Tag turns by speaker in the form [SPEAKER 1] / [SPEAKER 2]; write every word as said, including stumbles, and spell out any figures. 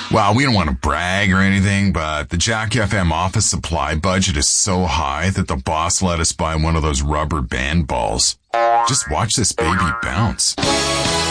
[SPEAKER 1] Well, we don't want to brag or anything, but the Jack F M office supply budget is so high that the boss let us buy one of those rubber band balls. Just watch this baby bounce.